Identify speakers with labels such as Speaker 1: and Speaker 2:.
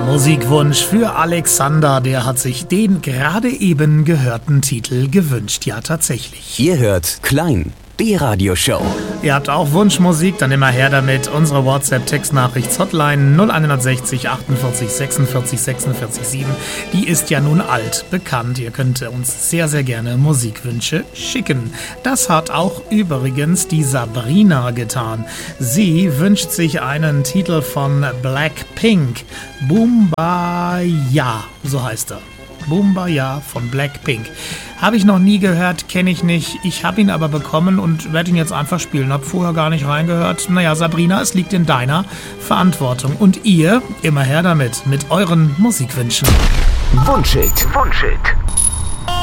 Speaker 1: Musikwunsch für Alexander, der hat sich den gerade eben gehörten Titel gewünscht. Ja, tatsächlich.
Speaker 2: Ihr hört Klein, die Radioshow.
Speaker 1: Ihr habt auch Wunschmusik, dann immer her damit. Unsere WhatsApp-Textnachrichts-Hotline 0160 48 46 46 7. Die ist ja nun altbekannt. Ihr könnt uns sehr, sehr gerne Musikwünsche schicken. Das hat auch übrigens die Sabrina getan. Sie wünscht sich einen Titel von Blackpink. Boomba-Ya, so heißt er. Boomba-Ya von Blackpink. Habe ich noch nie gehört, kenne ich nicht. Ich habe ihn aber bekommen und werde ihn jetzt einfach spielen. Habe vorher gar nicht reingehört. Naja, Sabrina, es liegt in deiner Verantwortung. Und ihr, immer her damit, mit euren Musikwünschen.
Speaker 2: Wunschhit.